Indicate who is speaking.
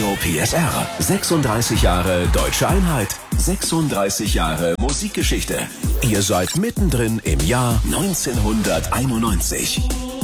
Speaker 1: Radio PSR. 36 Jahre Deutsche Einheit. 36 Jahre Musikgeschichte. Ihr seid mittendrin im Jahr 1991.